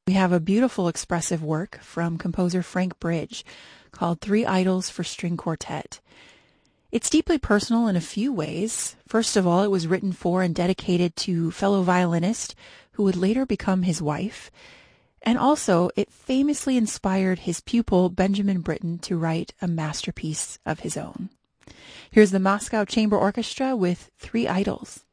We have a beautiful expressive work from composer Frank Bridge called Three Idols for String Quartet. It's deeply personal in a few ways. First of all, it was written for and dedicated to fellow violinist who would later become his wife. And also, it famously inspired his pupil Benjamin Britten to write a masterpiece of his own. Here's the Moscow Chamber Orchestra with Three Idols.